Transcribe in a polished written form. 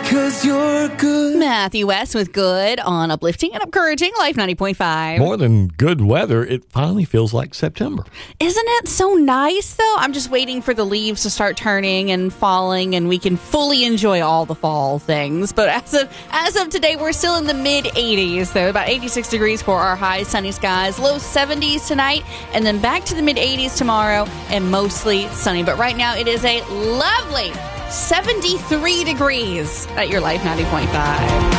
'cause you're good. Matthew West with Good on Uplifting and Encouraging Life 90.5. More than good weather, it finally feels like September. Isn't it so nice, though? I'm just waiting for the leaves to start turning and falling, and we can fully enjoy all the fall things. But as of today, we're still in the mid-80s, though. About 86 degrees for our high, sunny skies. Low 70s tonight, and then back to the mid-80s tomorrow, and mostly sunny. But right now, it is a lovely 73 degrees at your Life 90.5.